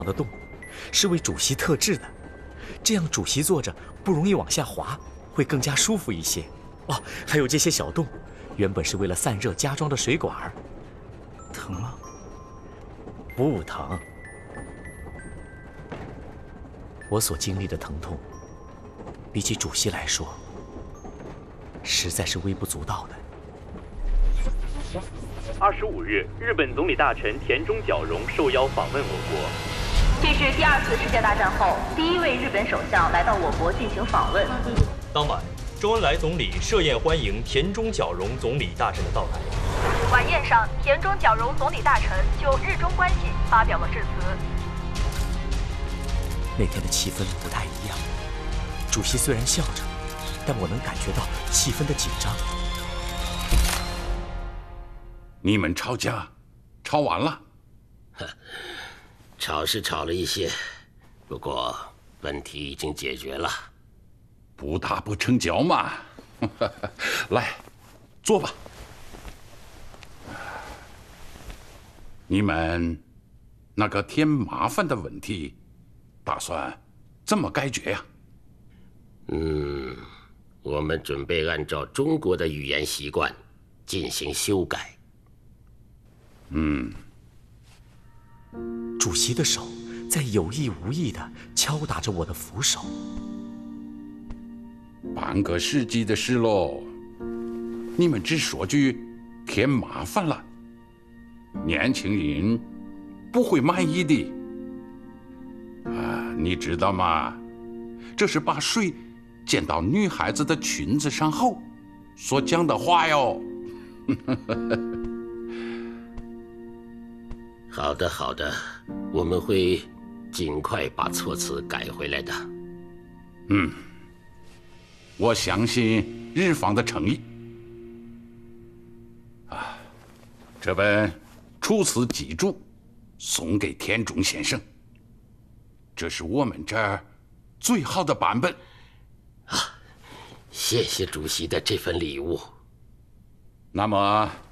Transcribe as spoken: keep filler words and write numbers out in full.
的洞，是为主席特制的，这样主席坐着不容易往下滑，会更加舒服一些。哦，还有这些小洞，原本是为了散热加装的水管。疼吗？不疼。我所经历的疼痛，比起主席来说，实在是微不足道的。 二十五日，日本总理大臣田中角荣受邀访问我国。 这是第二次世界大战后第一位日本首相来到我国进行访问。 当晚，周恩来总理设宴欢迎田中角荣总理大臣的到来。 晚宴上，田中角荣总理大臣就日中关系发表了致辞。 那天的气氛不太一样，主席虽然笑着，但我能感觉到气氛的紧张。 你们吵架，吵完了？ 吵是吵了一些，不过问题已经解决了。 不打不成交嘛。来，坐吧。你们那个添麻烦的问题，打算怎么解决呀？ 嗯，我们准备按照中国的语言习惯进行修改。 嗯。 主席的手在有意无意地敲打着我的扶手。 半个世纪的事喽，你们只说句添麻烦了，年轻人不会满意的。啊，你知道吗？这是把水溅到女孩子的裙子上后所讲的话哟。 好的，好的，我们会尽快把措辞改回来的。 嗯，我相信日方的诚意。啊，这本《楚辞集注》送给田中先生，这是我们这儿最好的版本。 啊，谢谢主席的这份礼物。 那么。